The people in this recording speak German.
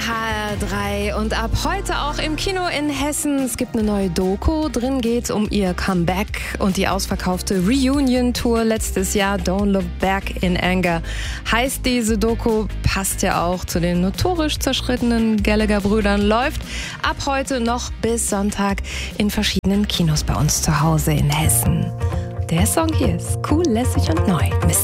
HR3 und ab heute auch im Kino in Hessen. Es gibt eine neue Doku. Drin geht es um ihr Comeback und die ausverkaufte Reunion-Tour letztes Jahr. Don't Look Back in Anger heißt diese Doku. Passt ja auch zu den notorisch zerschrittenen Gallagher-Brüdern. Läuft ab heute noch bis Sonntag in verschiedenen Kinos bei uns zu Hause in Hessen. Der Song hier ist cool, lässig und neu.